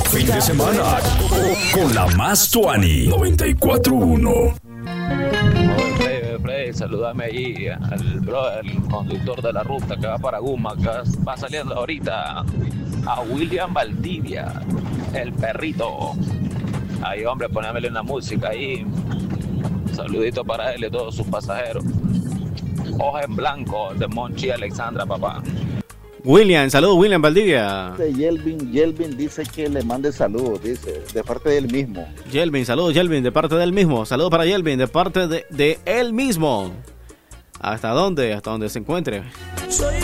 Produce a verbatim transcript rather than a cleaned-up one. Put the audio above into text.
Fin de semana con la más Tuani noventa y cuatro uno. Play, play, saludame ahí al brother, el conductor de la ruta que va para Guma, que va saliendo ahorita. A William Valdivia, el perrito. Ahí, hombre, ponémele una música ahí. Saludito para él y todos sus pasajeros. Hoja en blanco de Monchi Alexandra, papá. William, saludos William Valdivia. Yelvin, Yelvin dice que le mande saludos, dice, de parte de él mismo. Yelvin, saludos Yelvin, de parte de él mismo. Saludos para Yelvin, de parte de, de él mismo. ¿Hasta dónde? Hasta donde se encuentre. Soy